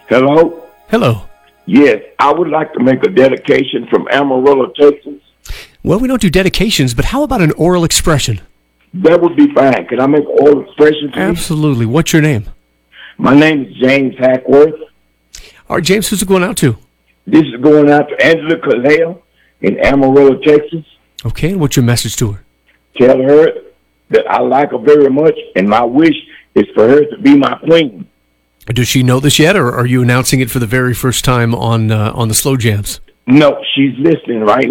Hello? Hello. Yes, I would like to make a dedication from Amarillo, Texas. Well, we don't do dedications, but how about an oral expression? That would be fine. Can I make an oral expression, please? Absolutely. What's your name? My name is James Hackworth. All right, James, who's it going out to? This is going out to Angela Kaleo in Amarillo, Texas. Okay, and what's your message to her? Tell her that I like her very much, and my wish is for her to be my queen. Does she know this yet, or are you announcing it for the very first time on the Slow Jams? No, she's listening right